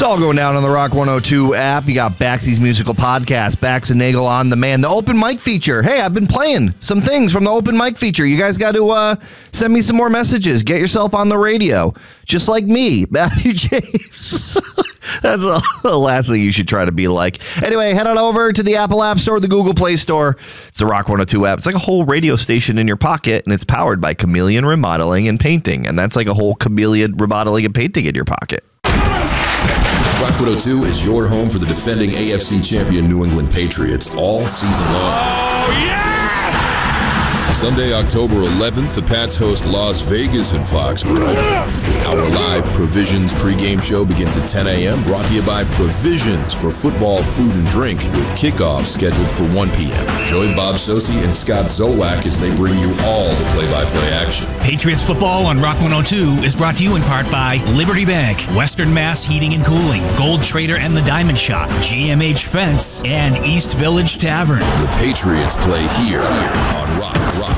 It's all going down on the Rock 102 app. You got Baxy's Musical Podcast, Bax and Nagel on the Man. The open mic feature. Hey, I've been playing some things from the open mic feature. You guys got to send me some more messages. Get yourself on the radio. Just like me, Matthew James. That's the last thing you should try to be like. Anyway, head on over to the Apple App Store, the Google Play Store. It's the Rock 102 app. It's like a whole radio station in your pocket, and it's powered by Chameleon Remodeling and Painting. And that's like a whole Chameleon Remodeling and Painting in your pocket. Rock 102 is your home for the defending AFC champion New England Patriots all season long. Oh, yeah! Sunday, October 11th, the Pats host Las Vegas in Foxborough. Our live Provisions pregame show begins at 10 a.m., brought to you by Provisions for football, food, and drink, with kickoff scheduled for 1 p.m. Join Bob Sosi and Scott Zolak as they bring you all the play-by-play action. Patriots football on Rock 102 is brought to you in part by Liberty Bank, Western Mass Heating and Cooling, Gold Trader and the Diamond Shop, GMH Fence, and East Village Tavern. The Patriots play here on Rock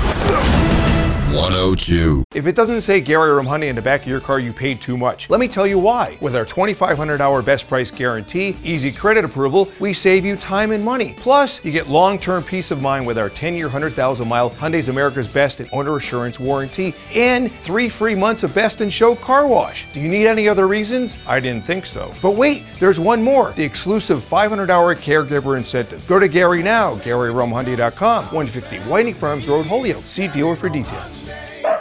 102. If it doesn't say Gary Rumhoney in the back of your car, you paid too much. Let me tell you why. With our 2,500-hour best price guarantee, easy credit approval, we save you time and money. Plus, you get long-term peace of mind with our 10-year, 100,000-mile Hyundai's America's Best and Owner Assurance warranty, and 3 free months of Best in Show car wash. Do you need any other reasons? I didn't think so. But wait, there's one more. The exclusive 500-hour caregiver incentive. Go to Gary now, GaryRumhoney.com, 150 Whiting Farms Road, Holyoke. See dealer for details.